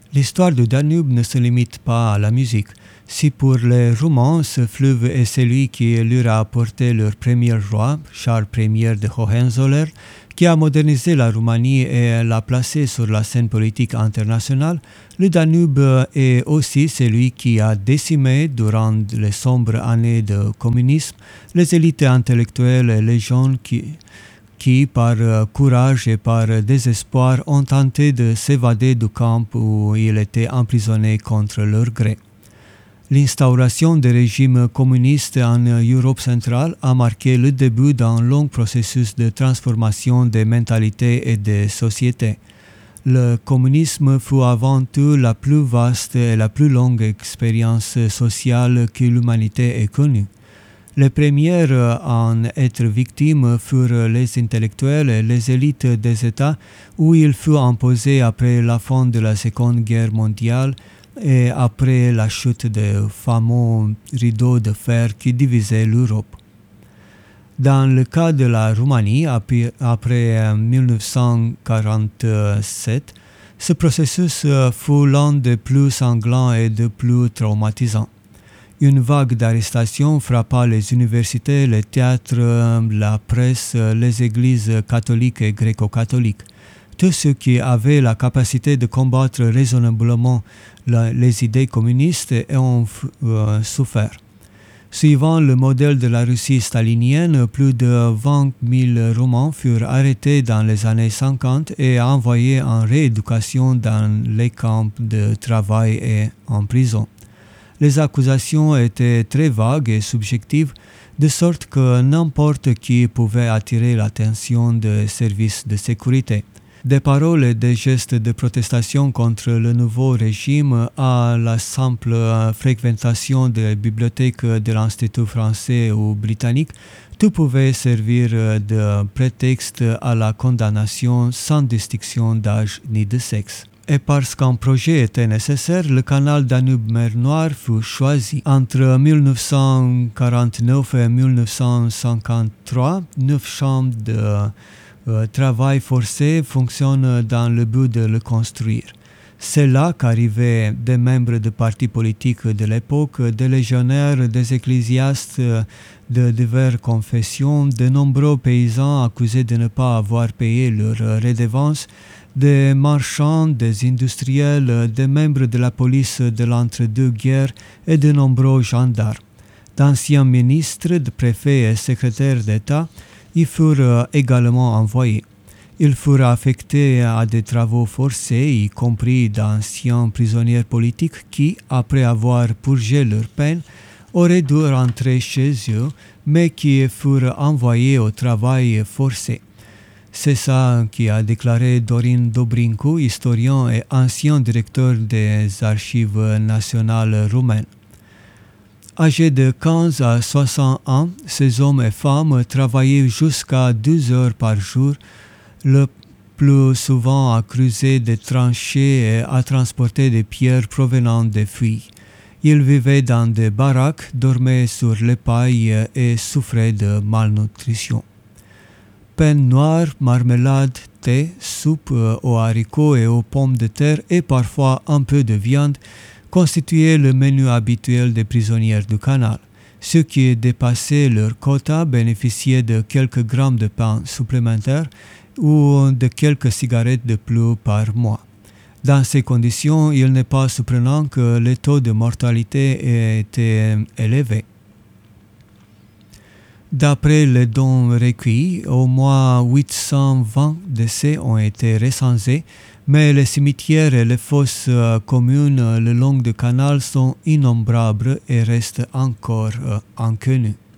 L'histoire du Danube ne se limite pas à la musique. Si pour les Roumains, ce fleuve est celui qui leur a apporté leur premier roi, Charles Ier de Hohenzollern, qui a modernisé la Roumanie et l'a placée sur la scène politique internationale, le Danube est aussi celui qui a décimé, durant les sombres années de communisme, les élites intellectuelles et les jeunes qui, par courage et par désespoir, ont tenté de s'évader du camp où ils étaient emprisonnés contre leur gré. L'instauration des régimes communistes en Europe centrale a marqué le début d'un long processus de transformation des mentalités et des sociétés. Le communisme fut avant tout la plus vaste et la plus longue expérience sociale que l'humanité ait connue. Les premières à en être victimes furent les intellectuels et les élites des États où il fut imposé après la fin de la Seconde Guerre mondiale et après la chute du fameux rideau de fer qui divisait l'Europe. Dans le cas de la Roumanie, après 1947, ce processus fut l'un des plus sanglants et des plus traumatisants. Une vague d'arrestations frappa les universités, les théâtres, la presse, les églises catholiques et gréco-catholiques. Tous ceux qui avaient la capacité de combattre raisonnablement les idées communistes ont souffert. Suivant le modèle de la Russie stalinienne, plus de 20 000 Roumains furent arrêtés dans les années 50 et envoyés en rééducation dans les camps de travail et en prison. Les accusations étaient très vagues et subjectives, de sorte que n'importe qui pouvait attirer l'attention des services de sécurité. Des paroles et des gestes de protestation contre le nouveau régime à la simple fréquentation des bibliothèques de l'Institut français ou britannique, tout pouvait servir de prétexte à la condamnation sans distinction d'âge ni de sexe. Et parce qu'un projet était nécessaire, le canal Danube-Mer Noire fut choisi. Entre 1949 et 1953, 9 chambres de travail forcé fonctionnent dans le but de le construire. C'est là qu'arrivaient des membres de partis politiques de l'époque, des légionnaires, des ecclésiastes de diverses confessions, de nombreux paysans accusés de ne pas avoir payé leurs redevances, des marchands, des industriels, des membres de la police de l'entre-deux-guerres et de nombreux gendarmes. D'anciens ministres, de préfets et secrétaires d'État y furent également envoyés. Ils furent affectés à des travaux forcés, y compris d'anciens prisonniers politiques qui, après avoir purgé leur peine, auraient dû rentrer chez eux, mais qui furent envoyés au travail forcé. C'est ça qu'a déclaré Dorin Dobrincu, historien et ancien directeur des archives nationales roumaines. Âgés de 15 à 60 ans, ces hommes et femmes travaillaient jusqu'à 12 heures par jour, le plus souvent à creuser des tranchées et à transporter des pierres provenant des fuites. Ils vivaient dans des baraques, dormaient sur les pailles et souffraient de malnutrition. Pain noir, marmelade, thé, soupe aux haricots et aux pommes de terre et parfois un peu de viande constituaient le menu habituel des prisonniers du canal. Ceux qui dépassaient leur quota bénéficiaient de quelques grammes de pain supplémentaires ou de quelques cigarettes de plus par mois. Dans ces conditions, il n'est pas surprenant que le taux de mortalité ait été élevé. D'après les dons recueillis, au moins 820 décès ont été recensés, mais les cimetières et les fosses communes le long du canal sont innombrables et restent encore inconnus.